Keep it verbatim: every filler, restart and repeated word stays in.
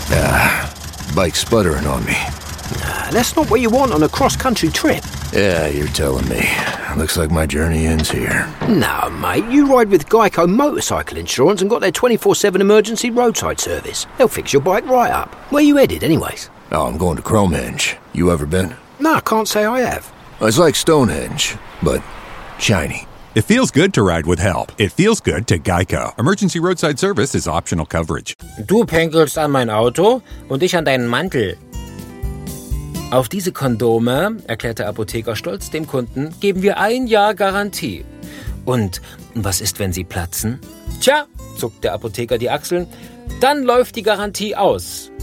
Ah, bike's sputtering on me. Nah, that's not what you want on a cross-country trip. Yeah, you're telling me. Looks like my journey ends here. No, mate, you ride with Geico Motorcycle Insurance and got their twenty-four seven emergency roadside service. They'll fix your bike right up. Where you headed, anyways? Oh, I'm going to Cromehenge. You ever been? No, I can't say I have. It's like Stonehenge, but shiny. It feels good to ride with help. It feels good to Geico. Emergency roadside service is optional coverage. Du pinkelst an mein Auto und ich an deinen Mantel. Auf diese Kondome, erklärt der Apotheker stolz dem Kunden, geben wir ein Jahr Garantie. Und was ist, wenn sie platzen? Tja, zuckt der Apotheker die Achseln, dann läuft die Garantie aus.